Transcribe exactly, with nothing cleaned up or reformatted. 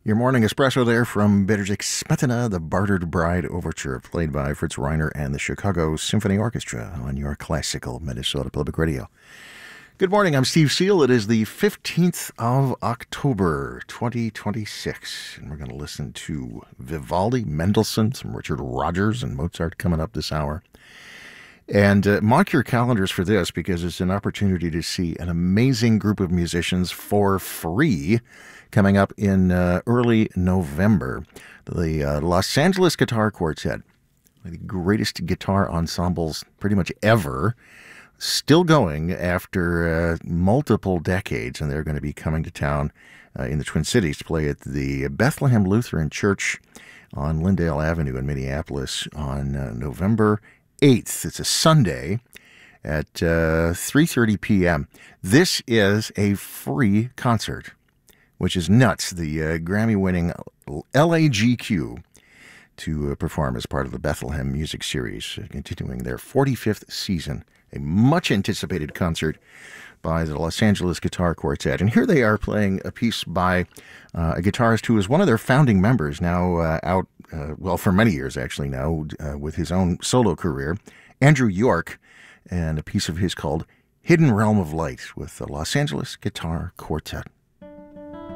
Your morning espresso there from Bedřich Smetana, the Bartered Bride Overture, played by Fritz Reiner and the Chicago Symphony Orchestra on your classical Minnesota Public Radio. Good morning, I'm Steve Seal. It is the fifteenth of October, twenty twenty-six, and we're going to listen to Vivaldi, Mendelssohn, some Richard Rodgers and Mozart coming up this hour. And uh, mark your calendars for this, because it's an opportunity to see an amazing group of musicians for free coming up in uh, early November. The uh, Los Angeles Guitar Quartet, the greatest guitar ensembles pretty much ever, still going after uh, multiple decades, and they're going to be coming to town uh, in the Twin Cities to play at the Bethlehem Lutheran Church on Lyndale Avenue in Minneapolis on uh, November eighth. It's a Sunday at uh, three thirty p.m. This is a free concert, which is nuts. The uh, Grammy-winning L A G Q to uh, perform as part of the Bethlehem Music Series, uh, continuing their forty-fifth season. A much-anticipated concert by the Los Angeles Guitar Quartet. And here they are playing a piece by uh, a guitarist who is one of their founding members, now uh, out, uh, well, for many years actually now, uh, with his own solo career, Andrew York, and a piece of his called Hidden Realm of Light with the Los Angeles Guitar Quartet.